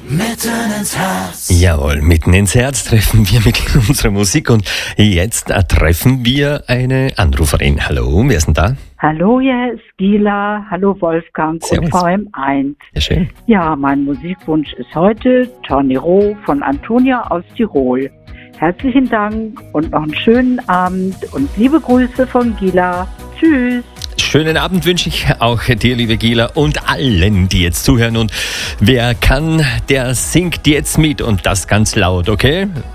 Mitten ins Herz. Jawohl, mitten ins Herz treffen wir mit unserer Musik und jetzt treffen wir eine Anruferin. Hallo, wer ist denn da? Hallo, hier ist Gila. Hallo Wolfgang Servus. und VM1. Ja, schön. Ja, mein Musikwunsch ist heute Tornero von Antonia aus Tirol. Herzlichen Dank und noch einen schönen Abend und liebe Grüße von Gila. Tschüss. Schönen Abend wünsche ich auch dir, liebe Gila, und allen, die jetzt zuhören. Und wer kann, der singt jetzt mit und das ganz laut, okay?